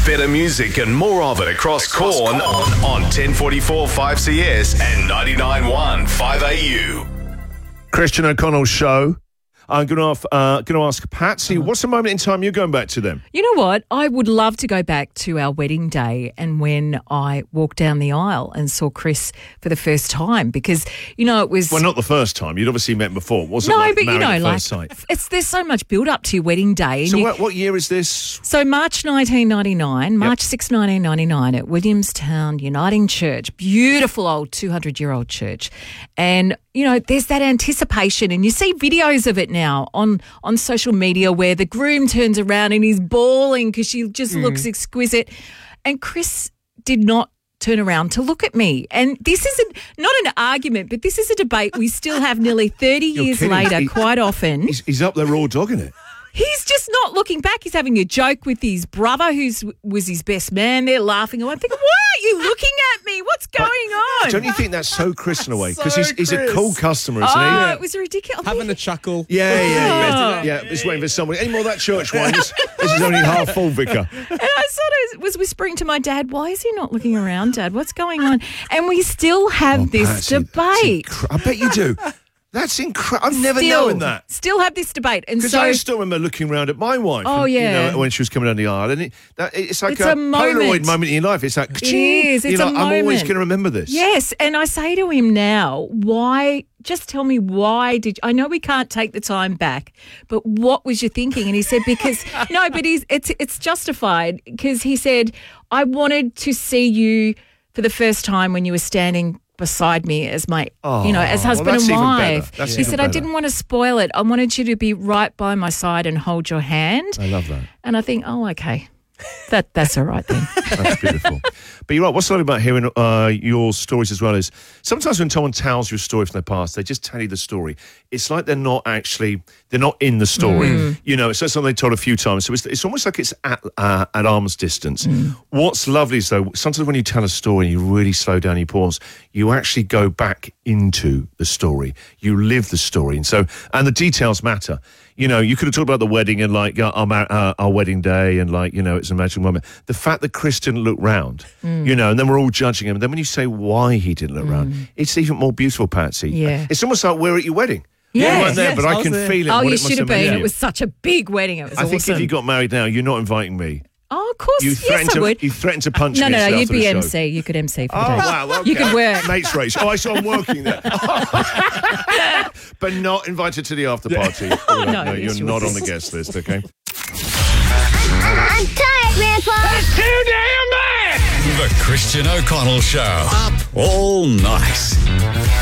Better music and more of it across Corn on 1044 5CS and 99.1 5AU. Christian O'Connell's show. I'm going to ask Patsy, what's the moment in time you're going back to them? You know what? I would love to go back to our wedding day and when I walked down the aisle and saw Chris for the first time because, it was... Well, not the first time. You'd obviously met before. Wasn't No, like but married at first sight? there's so much build-up to your wedding day. And So what year is this? So March 1999, March 6, 1999 at Williamstown Uniting Church, beautiful old 200-year-old church. And, there's that anticipation and you see videos of it now on social media where the groom turns around and he's bawling because she just looks exquisite. And Chris did not turn around to look at me. And this is not an argument, but this is a debate we still have nearly 30 years kidding. later quite often. He's up there raw dogging it. He's just not looking back. He's having a joke with his brother, was his best man. They're laughing. I'm thinking, why aren't you looking at me? What's going on? Don't you think that's so Chris in a way? Because So he's a Chris. cool customer, isn't he? Oh, it was ridiculous. Having a chuckle. Yeah. Just waiting for someone. Any more of that church wine? This is only half full, Vicar. And I sort of was whispering to my dad, why is he not looking around, Dad? What's going on? And we still have this Patsy, debate. I bet you do. That's incredible. I've never known that. Still have this debate. And Because so I still remember looking around at my wife. Oh, yeah. When she was coming down the aisle. And it's like It's a a moment. Polaroid moment in your life. It's like, It is. It's a I'm always moment. going to remember this. yes, and I say to him now, just tell me why I know we can't take the time back, but what was you thinking? And he said, because, no, but it's justified because he said, I wanted to see you for the first time when you were standing beside me as my, as husband that's and even wife. better. That's He even said, I better. didn't want to spoil it. I wanted you to be right by my side and hold your hand. I love that. And I think, okay, that's all right then. That's beautiful. But you're right. What's lovely about hearing your stories as well is sometimes when someone tells you a story from their past, they just tell you the story. It's like they're not in the story. It's not something they told a few times. So it's almost like it's at arm's distance. What's lovely is, though, sometimes when you tell a story and you really slow down, you pause, you actually go back into the story. You live the story. And the details matter. You could have talked about the wedding and our wedding day and it's a magical moment. The fact that Chris didn't look round, and then we're all judging him. And then when you say why he didn't look round, it's even more beautiful, Patsy. Yeah. It's almost like we're at your wedding. Yes. You weren't there, but I can feel it. Oh, what you it must should have meant been. to It you. was such a big wedding. It was I think awesome. if you got married now, you're not inviting me. Oh, of course. You Yes, I would. You threatened to punch No, me. you'd after be the show. MC. You could MC for the Oh, day. wow. Okay. You could work. Mates race. Oh, I saw I'm working there. But not invited to the after party. No, you're yes, you not would. on the guest list, okay? I'm tired, Grandpa. That's too damn bad! The Christian O'Connell Show. Up all night.